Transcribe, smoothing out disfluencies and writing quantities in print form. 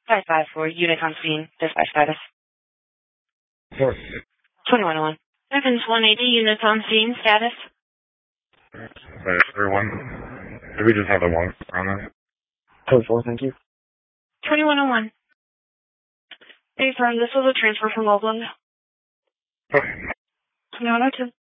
5-5 for unit on scene. Dispatch status. Sorry. 2101. Evans 180, units on scene. Status. Wait, everyone. Did we just have the one on there? Code 4, thank you. 2101. Affirm, this was a transfer from Oakland. Okay. 2102.